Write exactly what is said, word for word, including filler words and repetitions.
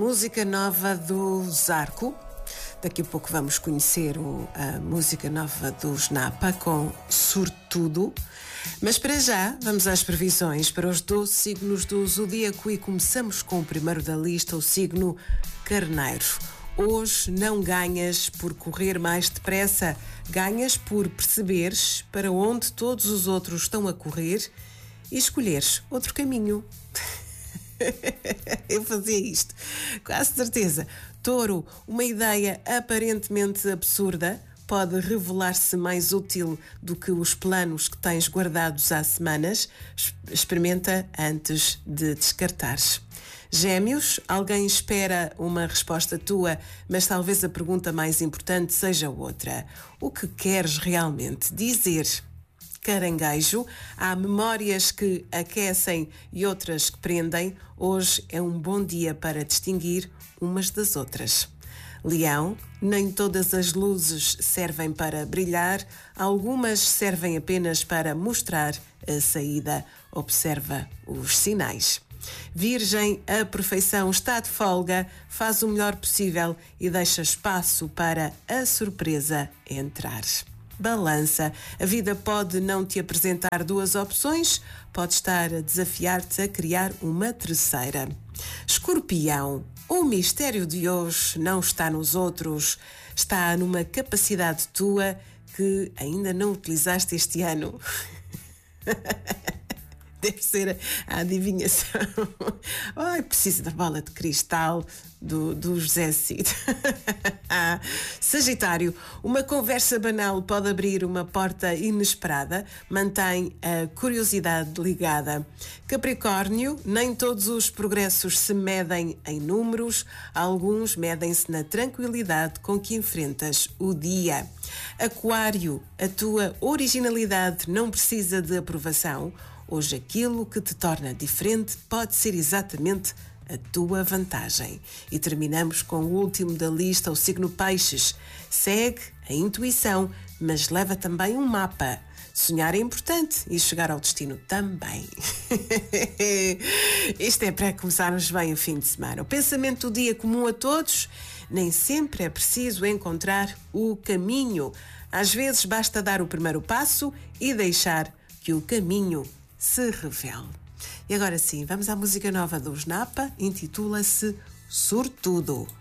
Música nova do Zarco. Daqui a pouco vamos conhecer o, a música nova dos Napa com Sortudo. Mas para já, vamos às previsões para os doze signos do Zodíaco e começamos com o primeiro da lista, o signo Carneiro. Hoje não ganhas por correr mais depressa, ganhas por perceberes para onde todos os outros estão a correr e escolheres outro caminho. Eu fazia isto, quase certeza. Touro, uma ideia aparentemente absurda pode revelar-se mais útil do que os planos que tens guardados há semanas. Experimenta antes de descartares. Gêmeos, alguém espera uma resposta tua, mas talvez a pergunta mais importante seja outra. O que queres realmente dizer? Caranguejo, há memórias que aquecem e outras que prendem. Hoje é um bom dia para distinguir umas das outras. Leão, nem todas as luzes servem para brilhar, algumas servem apenas para mostrar a saída. Observa os sinais. Virgem, a perfeição está de folga, faz o melhor possível e deixa espaço para a surpresa entrar. Balança, a vida pode não te apresentar duas opções, pode estar a desafiar-te a criar uma terceira. Escorpião, o mistério de hoje não está nos outros, está numa capacidade tua que ainda não utilizaste este ano. Deve ser a adivinhação. Ai, preciso da bola de cristal do, do José Cid. Sagitário, uma conversa banal pode abrir uma porta inesperada, mantém a curiosidade ligada. Capricórnio, nem todos os progressos se medem em números, alguns medem-se na tranquilidade com que enfrentas o dia. Aquário, a tua originalidade não precisa de aprovação. Hoje aquilo que te torna diferente pode ser exatamente a tua vantagem. E terminamos com o último da lista, o signo Peixes. Segue a intuição, mas leva também um mapa. Sonhar é importante e chegar ao destino também. Isto é para começarmos bem o fim de semana. O pensamento do dia comum a todos, nem sempre é preciso encontrar o caminho. Às vezes basta dar o primeiro passo e deixar que o caminho se revele. E agora sim, vamos à música nova dos Napa, intitula-se Sortudo.